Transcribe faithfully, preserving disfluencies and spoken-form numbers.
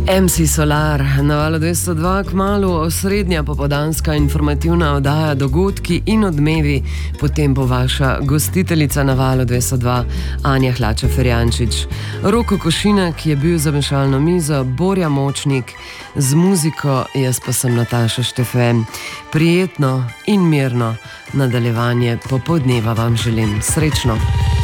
em si Solar, na valu dvesto dva, kmalu osrednja popoldanska informativna oddaja Dogodki in odmevi, potem bo vaša gostiteljica na valu dvesto dva, Anja Hlača-Ferjančič. Roko Košinek je bil za mešalno mizo, Borja Močnik z muziko, jaz pa sem Nataša Štefe. Prijetno in mirno nadaljevanje popoldneva vam želim. Srečno!